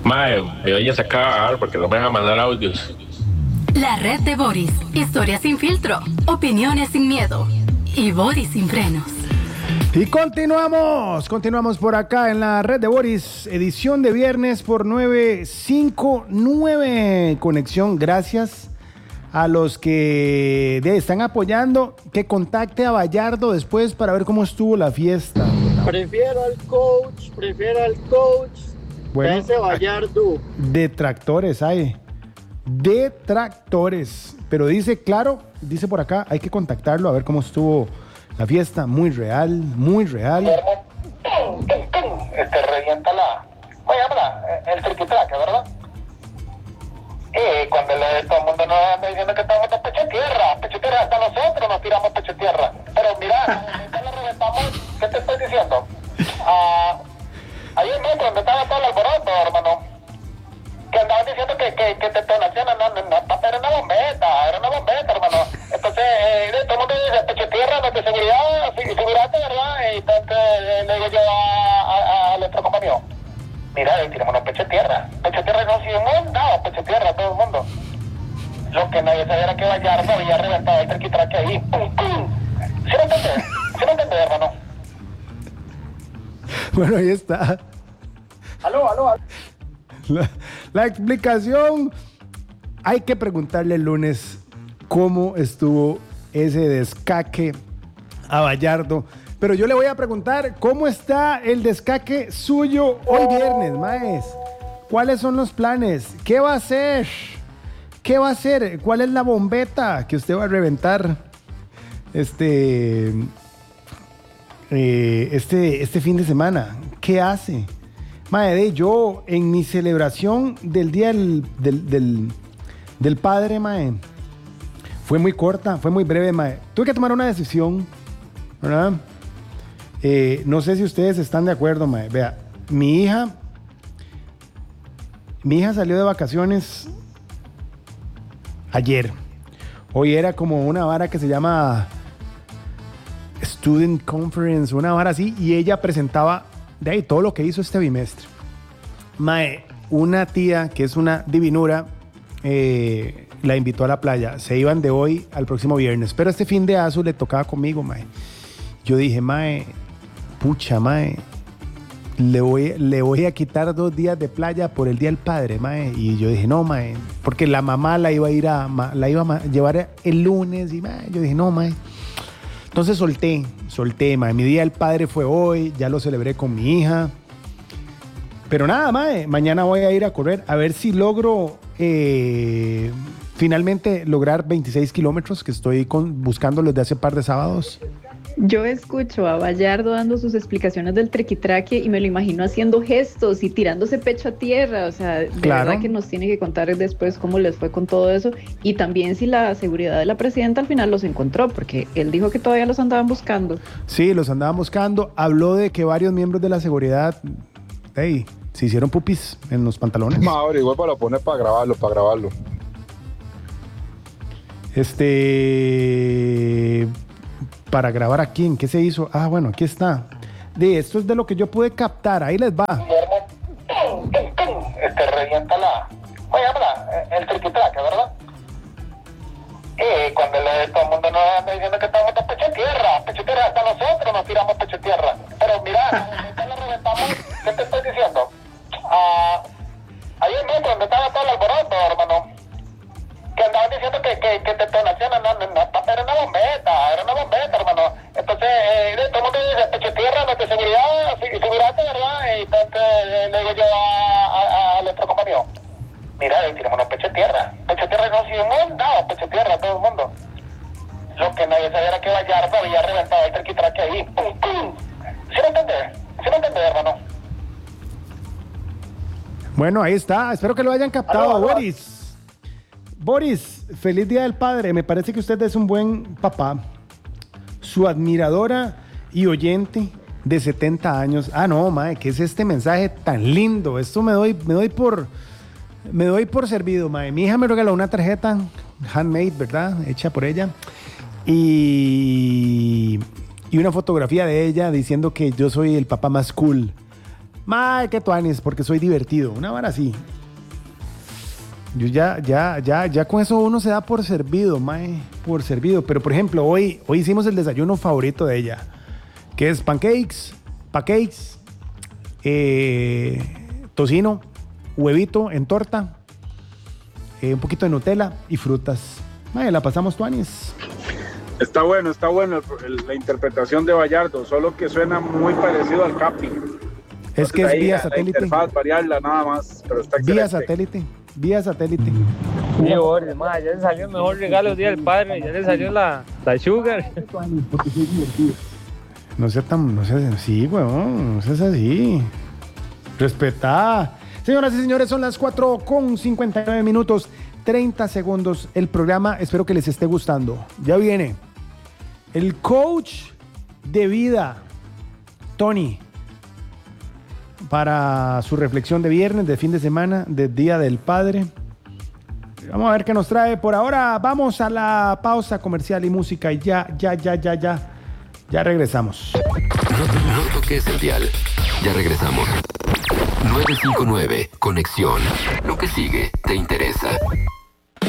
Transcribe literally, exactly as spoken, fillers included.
Mae, me voy a sacar porque no me deja mandar audios. La red de Boris. Historias sin filtro, opiniones sin miedo y Boris sin frenos. Y continuamos, continuamos por acá en la red de Boris, edición de viernes por nueve cinco nueve. Conexión, gracias a los que de, están apoyando. Que contacte a Bayardo después para ver cómo estuvo la fiesta. Prefiero al coach, prefiero al coach. Bueno, ese Bayardo. Detractores hay. Detractores. Pero dice, claro, dice por acá, hay que contactarlo a ver cómo estuvo la fiesta. Muy real, muy real. Este revienta la. Oye, habla, el triquitraque, ¿verdad? Y cuando le, todo el mundo nos anda diciendo que estamos de pecho tierra, pecho tierra, hasta nosotros nos tiramos pecho tierra. Pero mira, ya lo reventamos, ¿qué te estoy diciendo? Ah, ahí en metro, donde estaba todo el alboroto, hermano, que andaban diciendo que, que, que te detonación, no, no, no, era una bombeta, era una bombeta, hermano. Entonces, eh, todo el mundo dice, pecho tierra, no de seguridad, figurate, ¿verdad? Y entonces eh, le digo yo al otro compañero, mira, eh, tiramos pecho tierra, pecho tierra no, si hemos dado pecho tierra a todo el mundo. Lo que nadie sabía era que Bayardo había reventado el triquitraque ahí, pum, pum. ¿Sí lo entendés? ¿Sí lo entendés, hermano? Bueno, ahí está. Aló, aló, aló. La, la explicación, hay que preguntarle el lunes cómo estuvo ese descaque a Bayardo. Pero yo le voy a preguntar cómo está el descaque suyo hoy viernes, maes. ¿Cuáles son los planes? ¿Qué va a hacer? ¿Qué va a hacer? ¿Cuál es la bombeta que usted va a reventar este, eh, este, este fin de semana? ¿Qué hace? Mae, yo en mi celebración del Día del, del, del, del Padre, mae, fue muy corta, fue muy breve, mae. Tuve que tomar una decisión, ¿verdad? Eh, no sé si ustedes están de acuerdo, mae. Vea, mi hija, mi hija salió de vacaciones ayer. Hoy era como una vara que se llama Student Conference, una vara así, y ella presentaba de ahí todo lo que hizo este bimestre. Mae, una tía que es una divinura, eh, la invitó a la playa. Se iban de hoy al próximo viernes, pero este fin de asu le tocaba conmigo, mae. Yo dije, mae, pucha, mae, le voy, le voy a quitar dos días de playa por el Día del Padre, mae. Y yo dije, no, mae, porque la mamá la iba a ir a, la iba a llevar el lunes y mae, yo dije, no, mae. Entonces solté, solté, mae. Mi Día del Padre fue hoy, ya lo celebré con mi hija. Pero nada, mae, mañana voy a ir a correr a ver si logro eh, finalmente lograr veintiséis kilómetros que estoy con, buscando desde hace par de sábados. Yo escucho a Bayardo dando sus explicaciones del triquitraque y me lo imagino haciendo gestos y tirándose pecho a tierra. O sea, de claro. Verdad que nos tiene que contar después cómo les fue con todo eso y también si la seguridad de la presidenta al final los encontró, porque él dijo que todavía los andaban buscando. Sí, los andaban buscando. Habló de que varios miembros de la seguridad, hey, se hicieron pupis en los pantalones. Madre, igual para poner para grabarlo, para grabarlo. Este... Para grabar aquí, ¿en qué se hizo? Ah, bueno, aquí está. De esto es de lo que yo pude captar. Ahí les va. Este revienta la. Oye, habla, el triquitraque, ¿verdad? Y cuando le, todo el mundo nos anda diciendo que estamos de pecho tierra, pecho tierra, hasta nosotros nos tiramos pecho tierra. Pero mira, ya lo reventamos, ¿qué te estoy diciendo? Ah, ahí en metro, donde estaba todo el alboroto, hermano, que andaban diciendo que, que, que detonación, no, no, no, era una bombeta, era una bombeta, hermano. Entonces, eh, todo el mundo dice, pecho tierra, no de seguridad, figurate, ¿verdad? Y entonces eh, le digo yo al otro compañero, mira, eh, tiramos pecho tierra, pecho tierra no, si hemos dado pecho tierra a todo el mundo. Lo que nadie sabía era que Bayardo había reventado el triquitraque ahí, pum, pum. ¿Sí lo entendés? ¿Sí lo entendés, hermano? Bueno, ahí está. Espero que lo hayan captado, aló, aló. Boris. Boris, feliz Día del Padre. Me parece que usted es un buen papá. Su admiradora y oyente de setenta años. Ah, no, mae, ¿qué es este mensaje tan lindo? Esto me doy, me doy por, me doy por servido, mae. Mi hija me regaló una tarjeta handmade, ¿verdad? Hecha por ella. Y, y una fotografía de ella diciendo que yo soy el papá más cool. Mae, qué tuanis, porque soy divertido. Una vara así. Yo ya, ya, ya, ya con eso uno se da por servido, mae, por servido. Pero, por ejemplo, hoy, hoy hicimos el desayuno favorito de ella, que es pancakes, pancakes, eh, tocino, huevito en torta, eh, un poquito de Nutella y frutas. Mae, la pasamos tuanis. Está bueno, está bueno el- el- la interpretación de Bayardo, solo que suena muy parecido al Capi. Es que es Ahí vía la- satélite. La interfaz, variarla nada más, pero está Vía excelente. satélite, vía satélite. Sí, Boris, ma, ya le salió el mejor regalo el día del padre, ya le salió la, la sugar. No sea tan, no seas así, weón, no seas así. Respetá. Señoras y señores, son las cuatro con cincuenta y nueve minutos, treinta segundos el programa. Espero que les esté gustando. Ya viene el coach de vida, Tony, para su reflexión de viernes, de fin de semana, de Día del Padre. Vamos a ver qué nos trae. Por ahora vamos a la pausa comercial y música y ya, ya, ya, ya, ya, ya regresamos. No, no toques el dial. Ya regresamos. nueve cinco nueve, Conexión. Lo que sigue te interesa.